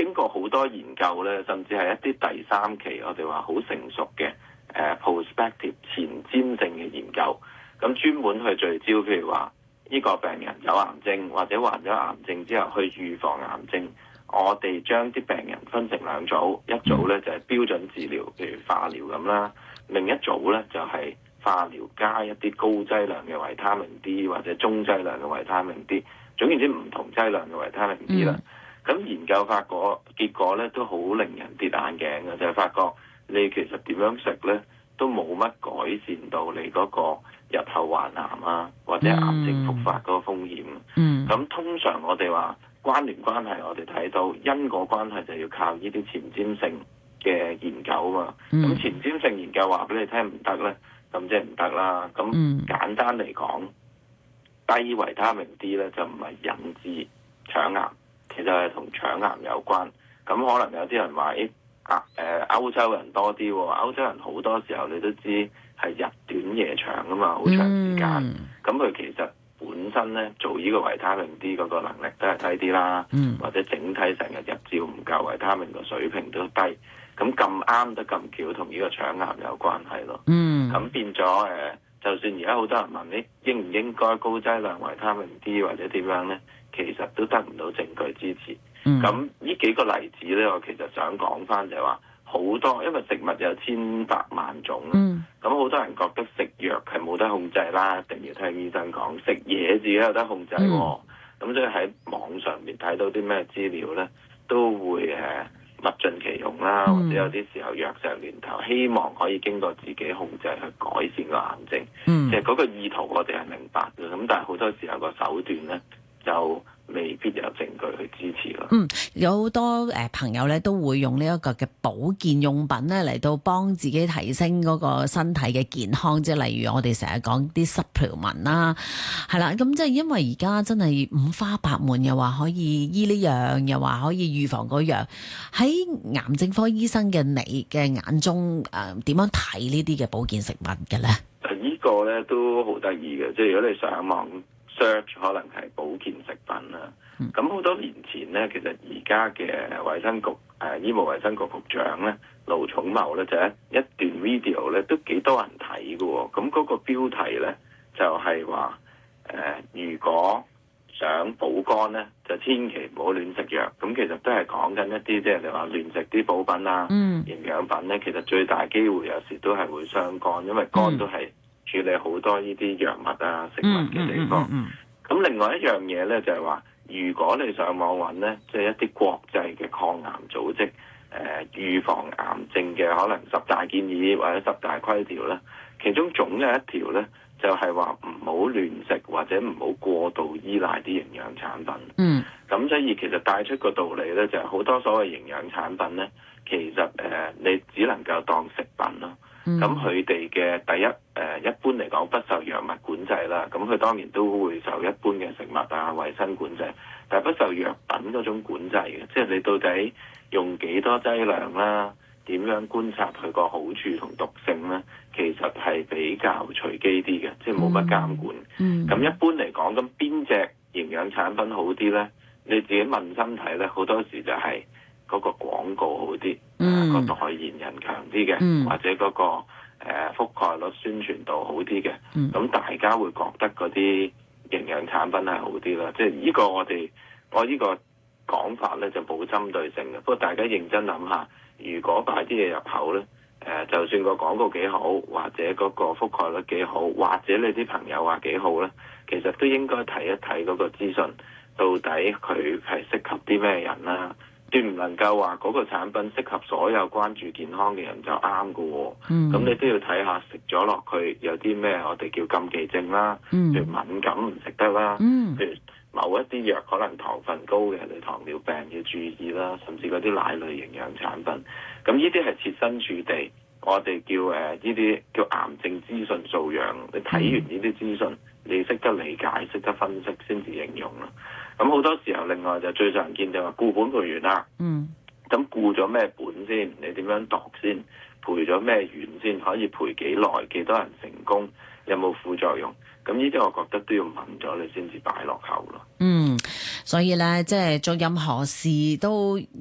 經過好多研究咧，甚至係一啲第三期我哋話好成熟嘅prospective 前瞻性嘅研究，咁專門去聚焦，譬如話呢個病人有癌症或者患咗癌症之後去預防癌症，我哋將啲病人分成兩組，一組咧就係標準治療，譬如化療咁啦，另一組咧就係化療加一啲高劑量嘅維他命 D 或者中劑量嘅維他命 D， 總言之唔同劑量嘅維他命 D 啦。咁研究發覺結果咧都好令人跌眼鏡嘅，就係發覺你其實點樣食咧都冇乜改善到你嗰個日後患癌啊或者癌症復發嗰個風險。咁通常我哋話關聯關係，我哋睇到因果關係就要靠呢啲前瞻性嘅研究啊嘛。咁前瞻性研究話俾你聽唔得咧，咁即係唔得啦。咁簡單嚟講，低維他命 D 咧就唔係引致腸癌，其實係同腸癌有關。咁可能有啲人話歐洲人多啲喎，歐洲人好多時候你都知係日短夜長啊嘛，好長時間。咁佢其實本身咧做呢個維他命 D 嗰個能力都係低啲啦，或者整體成日日照唔夠維他命個水平都低。咁啱得咁巧同呢個腸癌有關係咯。咁變咗就算而家好多人問你應唔應該高劑量維他命 D 或者點樣咧，其實都得唔到證據支持。咁呢幾個例子咧，我其實想講翻就係話好多，因為食物有千百萬種，咁好多人覺得食藥係冇得控制啦，一定要聽醫生講，食嘢自己有得控制喎。咁所以喺網上面睇到啲咩資料咧，都會物盡其用啦，或者有啲時候藥石亂投，希望可以經過自己控制去改善個癌症。即係嗰個意圖我哋係明白嘅，咁但係好多時候個手段咧就未必有證據去支持咯。 有好多朋友咧都會用呢一個嘅保健用品咧嚟到幫自己提升嗰個身體嘅健康，即係例如我哋成日講啲 supplement 啦，係啦，咁即係因為而家真係五花八門，又話可以醫呢樣，又話可以預防嗰樣。喺癌症科醫生嘅你嘅眼中，點樣睇呢啲嘅保健食物嘅咧？ 呢個咧都好得意嘅，即係如果你上網 search 可能係保健食品啦。咁好多年前咧，其實而家嘅衛生局醫務衛生局局長咧盧寵茂咧就一段 video 咧都幾多人睇嘅喎。咁嗰個標題咧就係話如果想補肝咧，就千祈唔好亂食藥。咁其實都係講緊一啲即係你話亂食啲補品啊、營養品咧，其實最大機會有時都係會傷肝，因為肝都係處理好多呢啲藥物啊、食物嘅地方。咁另外一樣嘢咧就係話，如果你上網揾咧，即係一啲國際嘅抗癌組織預防癌症嘅可能10大建議或者10大規條咧，其中總有一條咧就係話唔好亂食或者唔好過度依賴啲營養產品。咁所以其實帶出個道理咧，就係好多所謂營養產品咧，其實你只能夠當食品咯。咁佢哋嘅第一一般嚟講不受藥物管制啦，咁佢當然都會受一般嘅食物啊、衞生管制，但係不受藥品嗰種管制嘅，即係你到底用幾多劑量啦，點樣觀察佢個好處同毒性咧，其實係比較隨機啲嘅，即係冇乜監管。咁一般嚟講，咁邊隻營養產品好啲咧？你自己問身體咧，好多時就係嗰個廣告好啲，個代言人強啲嘅，或者嗰個覆蓋率、宣傳度好啲嘅，咁大家會覺得嗰啲營養產品係好啲啦。即係呢個我呢個講法咧就冇針對性嘅。不過大家認真諗下，如果擺啲嘢入口咧，就算個廣告幾好，或者嗰個覆蓋率幾好，或者你啲朋友話幾好咧，其實都應該睇一睇嗰個資訊，到底佢係適合啲咩人啦。斷唔能夠話嗰個產品適合所有關注健康嘅人就啱㗎喎。咁你都要睇下食咗落去有啲咩我哋叫禁忌症啦，譬如敏感唔食得啦，譬如某一啲藥可能糖分高嘅，你糖尿病要注意啦，甚至嗰啲奶類營養產品。咁呢啲係設身處地，我哋叫呢啲叫癌症資訊素養。你睇完呢啲資訊，你識得理解、識得分析先至應用啦。咁好多時候，另外就最常見就話固本培元啦。咁固咗咩本先？你點樣度先？培咗咩元先？可以培幾耐？幾多人成功？有冇副作用？咁呢啲我覺得都要問咗你先至擺落口咯。 所以咧，即係做任何事都